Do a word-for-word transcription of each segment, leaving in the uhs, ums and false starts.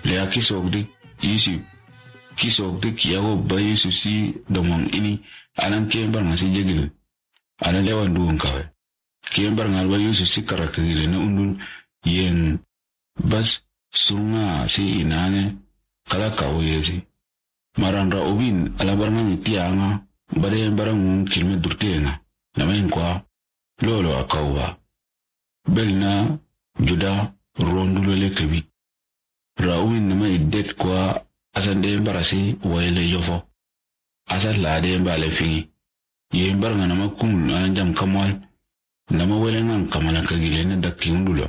le akiso dik Yusuf kiso dik yago ba Yusuf si domon ini anan kembar ngasi jegil anan lewan duon kawe kembar ngal ba Yusuf si karakagile na undul yen bas sunga si inane kala kawo yesi marandra ubin alabaranga mitianga bare barangun kilme durtenga namain kwa lolo akawa belna juda rondulo le kebi rawin nama iddet kwa asande barasi wayle yofo asal lade mbale fi yembar ngana makum anjam kamal nama welengan kamala kagile na dakindulo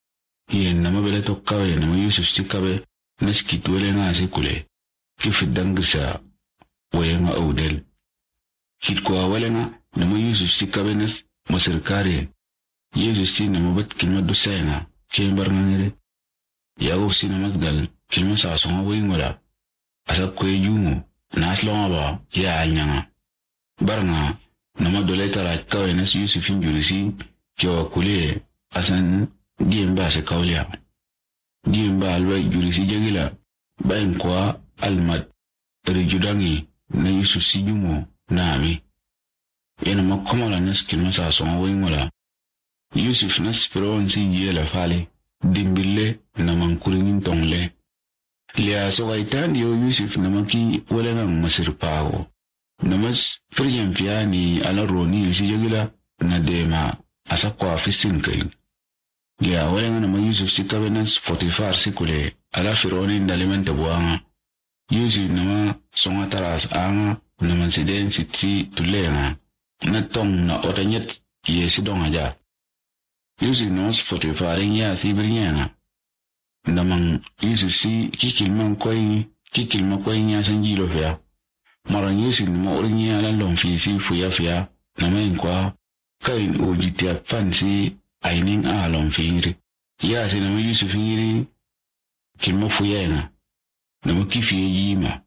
yen nama bele tokkawe nama Yusuf sikabe naskit welenga sikule kifidangisa wayenga awdel kit kwa welenga nama Yusuf sikabe nas masirkare Yusuf si nama bat kilma dusayna kembar ngere yago si nama gal kilma sa songa wayngala asa kwe jumu naslonga ba ya anyanga baranga nama dole tara kawe nas Yusuf injurisi kyo kule asan diemba se kawlia diemba alwa jurisi jagila bayin kwa almat rijudangi na Yusuf si jumu naami yana makomala nas kilma sa songa wayngala Yusuf nas firon si yela fale dimbille na mankuringin tongle liya so waitan yo Yusuf na maki wala nang masirpago namas firyan fiani ala roni si jagila na dema asa kwa fisin kai liya wala na ma Yusuf si kabenas forty-four si kule ala fironi ndalimenta buanga Yusuf na ma songa taras anga na mansiden si ti tulenga na tong na otanyet yesi donga ja Yusuf nos forty-four ya si brinyana namang Yusuf si kikilman koy kikilma koy nya sanjilo fea maran Yusuf mo orinya la lomfi si fuya fea namain kwa kai ojitia fansi ainin a lomfi ngiri ya si nama Yusuf ngiri kilma fuya na nama kifi yima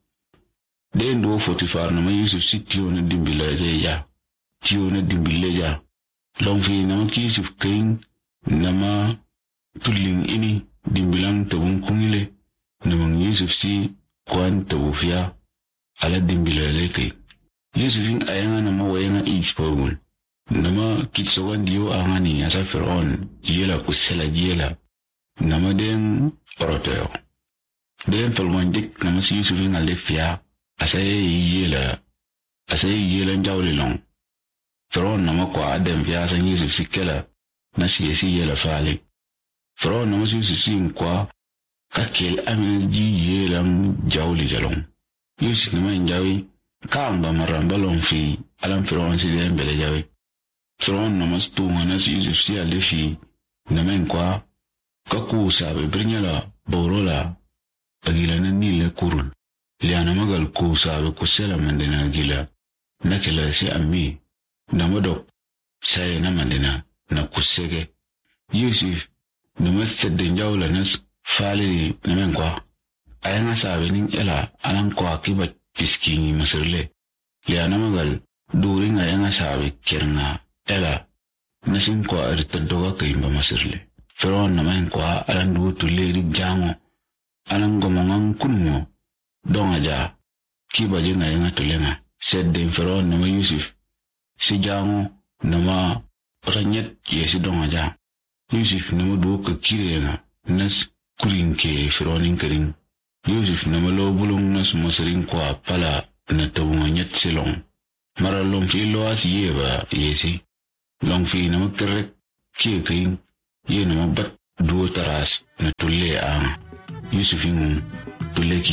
den do forty-four nama Yusuf si tiyo na dimbile ya tiyo na dimbile ya lomfi nama ki Yusuf kain nama tulling ini dimbilang tabung kungile namang Yusuf si kwan tabufia ala dimbilale kay Yusufin ayanga nama wayanga ispawul nama kitsawan diyo angani asa Firaun yela kusela yela nama den oroteo den falmandik nama si Yusufin alefia asa yela asa yela njawlilong Firaun nama kwa adam fia asa Yusuf si kela nasi yesi yela fale Firaun nama si Yusuf si kwa kakel amin ji yelang jawli jalong Yusuf nama njawi kaamba maramba long fi alam Firaun si den bele jawi Firaun nama stunga nasi Yusuf si alefi nama kwa kaku sabe brinyala borola agila na nile kurul liana magal ku sabe kusela mandena agila nakela si ammi nama dok saya na mandena na kusege Yusuf nama sedden jawla nas fali nama kwa ayanga sabe nin ela alan kwa kiba piskini masirle liana magal during ayanga sabe kirna ela nasin kwa aritadoga kaimba masirle Firaun nama kwa alan du tulle rib jango alan gomongan kunmo donga ja kiba jenga ayanga tulenga sedden Firaun nama Yusuf si jango nama ranyet yesi donga ja Yusuf nama du ka kirena nas kurinke Firaun karin Yusuf nama lo bulung nas masarin kwa pala na tabunga nyet silong mara long fi lo as yeba yesi long fi nama kerek kie kain ye nama bat du taras na tulle a Yusuf ingun tulle ki